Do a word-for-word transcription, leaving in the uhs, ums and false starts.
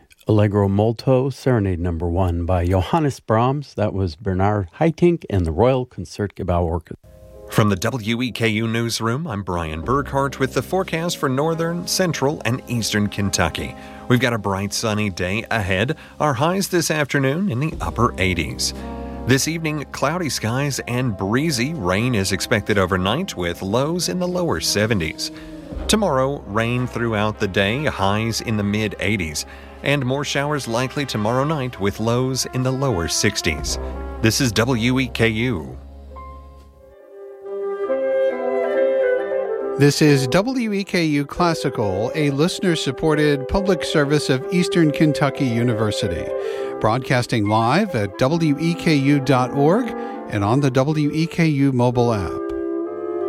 Allegro Molto, Serenade Number One by Johannes Brahms. That was Bernard Haitink and the Royal Concertgebouw Orchestra. From the W E K U Newsroom, I'm Brian Burkhart with the forecast for northern, central, and eastern Kentucky. We've got a bright, sunny day ahead. Our highs this afternoon in the upper eighties. This evening, cloudy skies and breezy. Rain is expected overnight with lows in the lower seventies. Tomorrow, rain throughout the day, highs in the mid-eighties. And more showers likely tomorrow night with lows in the lower sixties. This is W E K U. This is W E K U Classical, a listener-supported public service of Eastern Kentucky University, broadcasting live at W E K U dot org and on the W E K U mobile app.